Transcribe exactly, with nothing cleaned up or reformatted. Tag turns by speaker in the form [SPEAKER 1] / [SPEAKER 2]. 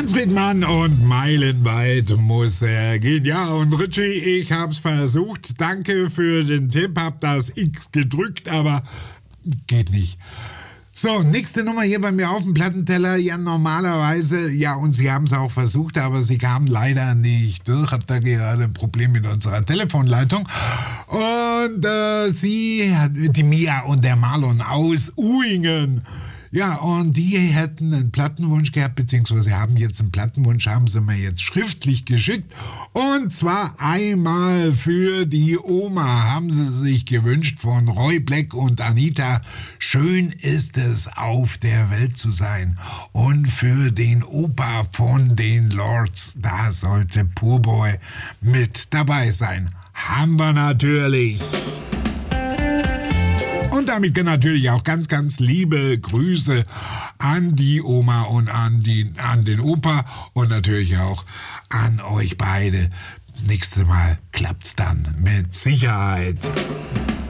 [SPEAKER 1] Manfred Mann und meilenweit muss er gehen. Ja, und Richie, ich hab's versucht. Danke für den Tipp, hab das X gedrückt, aber geht nicht. So, nächste Nummer hier bei mir auf dem Plattenteller. Ja, normalerweise, ja, und Sie haben es auch versucht, aber Sie kamen leider nicht durch. Hab da gerade ein Problem mit unserer Telefonleitung. Und äh, Sie, die Mia und der Marlon aus Uingen. Ja, und die hätten einen Plattenwunsch gehabt, beziehungsweise haben jetzt einen Plattenwunsch, haben sie mir jetzt schriftlich geschickt. Und zwar einmal für die Oma haben sie sich gewünscht von Roy Black und Anita. Schön ist es, auf der Welt zu sein. Und für den Opa von den Lords, da sollte Poorboy mit dabei sein. Haben wir natürlich. Und damit natürlich auch ganz, ganz liebe Grüße an die Oma und an, die, an den Opa und natürlich auch an euch beide. Nächstes Mal klappt's dann mit Sicherheit.